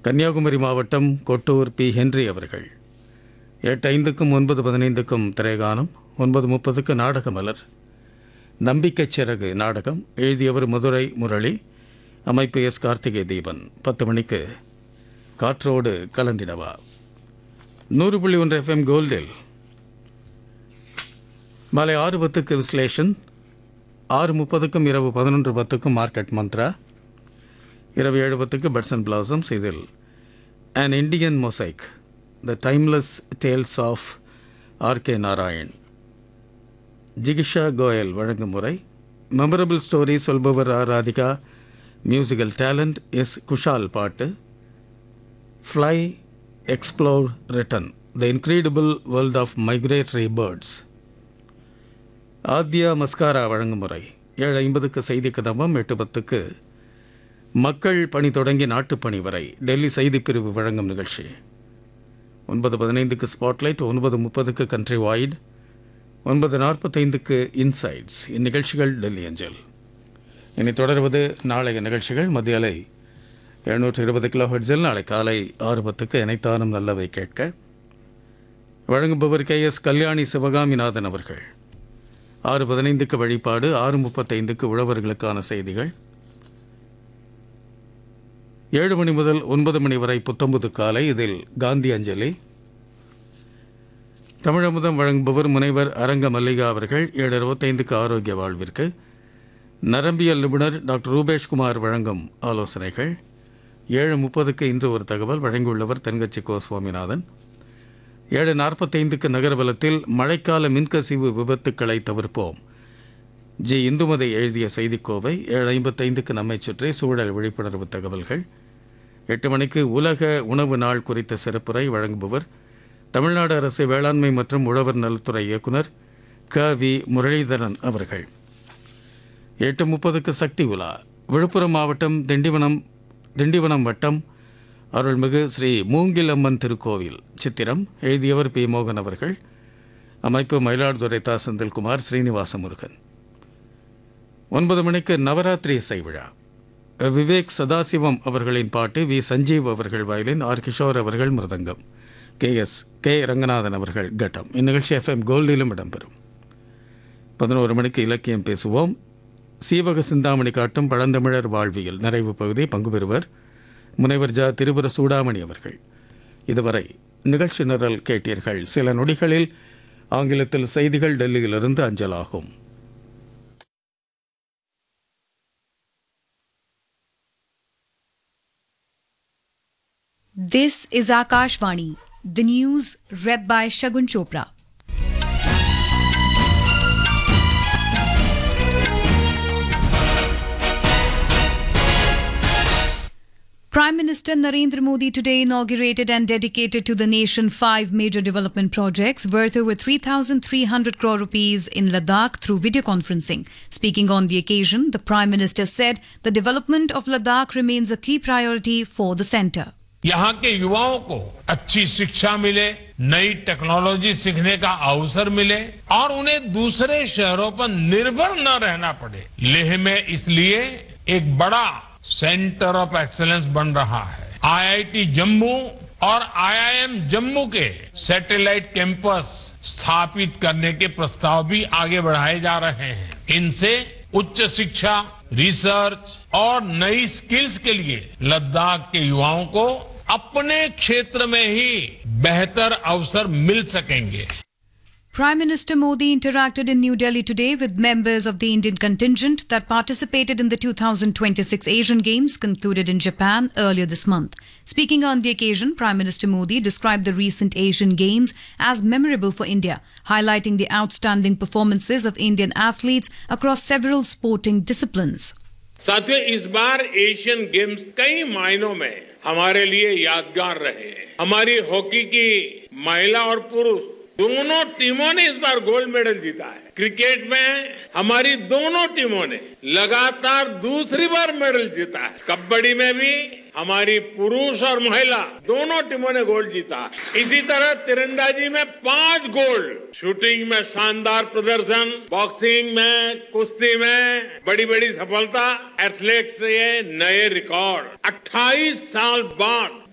கன்னியாகுமரி மாவட்டம் Kottur B Henry அவர்கள். 8:05க்கும் 9:15க்கும் திரைகானம். 9:30க்கு நாடக மலர். நம்பிக்கை சிறகு நாடகம். எழுதியவர் மதுரை முரளி. அமைப்பு எஸ். கார்த்திகை தீபன். 10 மணிக்கு காற்றோடு கலந்திடவா. 100.1 FM கோல்டில் மாலை 6:10க்கு விஸ்லேஷன். 6:30க்கும் இரவு 11:10க்கும் மார்க்கெட் மந்த்ரா. இரவு 7:10க்கு பட்ஸ் அண்ட் பிளாசம்ஸ். இதில் an Indian mosaic, the timeless tales of R.K. Narayan. ஜிகிஷா Goyal வழங்கும் முறை. Memorable story சொல்பவர் R. Radhika. Musical talent S. Kushal பாட்டு. Fly explore return the incredible world of migratory birds. Adhya mascara வழங்கும் முறை. 7:50க்கு செய்தி கதம்பம். 8:10க்கு மக்கள் பணி தொடங்கி நாட்டுப்பணி வரை டெல்லி செய்திப்பிரிவு வழங்கும் நிகழ்ச்சி. 9:15க்கு spotlight. 9:30க்கு country white. 9:45க்கு insights. இந்நிகழ்ச்சிகள் Delhi அஞ்சல். இனி தொடர்வது நாளைய நிகழ்ச்சிகள். மத்திய அலை 720 கிலோஹெர்ட்ஸில் நாளை காலை 6:10க்கு இணைத்தானும் நல்லவை கேட்க. வழங்குபவர் KS கல்யாணி சிவகாமிநாதன் அவர்கள். 6:15க்கு வழிபாடு. 6:35க்கு உழவர்களுக்கான செய்திகள். 7 மணி முதல் 9 மணி வரை புத்தம்புது காலை. இதில் காந்தி அஞ்சலி. தமிழமுதம் வழங்குபவர் முனைவர் அரங்க மல்லிகா அவர்கள். 7:25க்கு ஆரோக்கிய வாழ்விற்கு நரம்பியல் நிபுணர் டாக்டர் ரூபேஷ்குமார் வழங்கும் ஆலோசனைகள். 7:30க்கு இன்று ஒரு தகவல். வழங்கியுள்ளவர் தென்கட்சி கோ. சுவாமிநாதன். 7:45க்கு நகர்வலத்தில் மழைக்கால மின்கசிவு விபத்துக்களை தவிர்ப்போம். ஜி. இந்துமதி எழுதிய செய்திக்கோவை. 7:55க்கு நம்மை சுற்றி சூழல் விழிப்புணர்வு தகவல்கள். 8 மணிக்கு உலக உணவு நாள் குறித்த சிறப்புரை. வழங்குபவர் தமிழ்நாடு அரசு வேளாண்மை மற்றும் உழவர் நலத்துறை இயக்குனர் வி. முரளிதரன் அவர்கள். 8:30க்கு சக்தி உலா. விழுப்புரம் மாவட்டம் திண்டிவனம் வட்டம் அருள்மிகு ஸ்ரீ மூங்கிலம்மன் திருக்கோவில் சித்திரம். எழுதியவர் பி. மோகன் அவர்கள். அமைப்பு மயிலாடுதுறை தா. செந்தில்குமார், ஸ்ரீனிவாச முருகன். 9 மணிக்கு நவராத்திரி இசை விழா. விவேக் சதாசிவம் அவர்களின் பாட்டு. வி. சஞ்சீவ் அவர்கள் வயலின். ஆர். கிஷோர் அவர்கள் மிருதங்கம். கே. ரங்கநாதன் அவர்கள் கட்டம். இந்நிகழ்ச்சி FM கோல்டிலும் இடம்பெறும். 11 மணிக்கு இலக்கியம் பேசுவோம். சீவக சிந்தாமணி காட்டும் பழந்தமிழர் வாழ்வியல் நிறைவு பகுதி. பங்கு பெறுவர் முனைவர் ஜ. திரிபுர சூடாமணி அவர்கள். இதுவரை நிகழ்ச்சி நிரல் கேட்டீர்கள். சில நொடிகளில் ஆங்கிலத்தில் செய்திகள் டெல்லியிலிருந்து அஞ்சலாகும். This is Akashvani. The news read by Shagun Chopra. Prime Minister Narendra Modi today inaugurated and dedicated to the nation 5 major development projects worth over 3,300 crore rupees in Ladakh through video conferencing. Speaking on the occasion, the Prime Minister said the development of Ladakh remains a key priority for the centre. यहाँ के युवाओं को अच्छी शिक्षा मिले, नई technology सीखने का अवसर मिले और उन्हें दूसरे शहरों पर निर्भर न रहना पड़े। लेह में इसलिए एक बड़ा सेंटर ऑफ एक्सीलेंस बन रहा है। IIT जम्मू और IIM जम्मू के सैटेलाइट कैंपस स्थापित करने के प्रस्ताव भी आगे बढ़ाए जा रहे हैं। इनसे उच्च शिक्षा, रिसर्च और नई स्किल्स के लिए लद्दाख के युवाओं को अपने क्षेत्र में ही बेहतर अवसर मिल सकेंगे। Prime Minister Modi interacted in New Delhi today with members of the Indian contingent that participated in the 2026 Asian Games concluded in Japan earlier this month. Speaking on the occasion, Prime Minister Modi described the recent Asian Games as memorable for India, highlighting the outstanding performances of Indian athletes across several sporting disciplines. साथियों, इस बार Asian games कई मायनों में हमारे लिए यादगार रहे। हमारी हॉकी की महिला और पुरुष दोनों टीमों ने इस बार गोल्ड मेडल जीता है। क्रिकेट में हमारी दोनों टीमों ने लगातार दूसरी बार मेडल जीता है। कबड्डी में भी हमारी पुरुष और महिला दोनों टीमों ने गोल्ड जीता। इसी तरह तीरंदाजी में 5 गोल्ड, शूटिंग में शानदार प्रदर्शन, बॉक्सिंग में, कुश्ती में बड़ी बड़ी सफलता, एथलेट्स से नए रिकॉर्ड। 28 साल बाद